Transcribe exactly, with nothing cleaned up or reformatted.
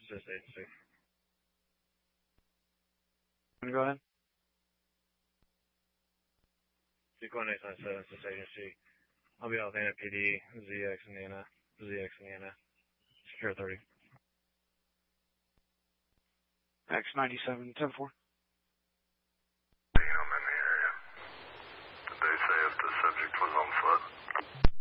Assist Agency. Go ahead. Sequence eight nine seven, Assist Agency. I'll be out with N P D, Z X, Indiana, Z X, Indiana. Secure thirty. X ninety-seven, ten four.